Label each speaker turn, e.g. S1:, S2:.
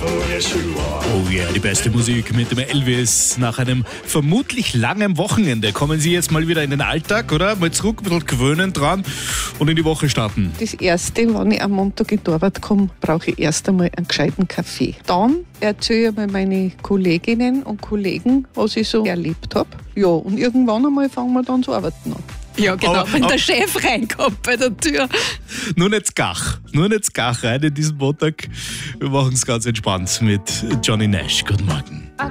S1: Oh yeah, die beste Musik mit dem Elvis. Nach einem vermutlich langen Wochenende kommen Sie jetzt mal wieder in den Alltag, oder? Mal zurück, ein bisschen gewöhnen dran und in die Woche starten.
S2: Das Erste, wenn ich am Montag in die Arbeit komme, brauche ich erst einmal einen gescheiten Kaffee. Dann erzähle ich mal meine Kolleginnen und Kollegen, was ich so erlebt habe. Ja, und irgendwann einmal fangen wir dann zu arbeiten an.
S3: Ja, genau, wenn der Chef reinkommt bei der Tür.
S1: Nur nicht Gach rein in diesen Montag. Wir machen es ganz entspannt mit Johnny Nash. Guten Morgen.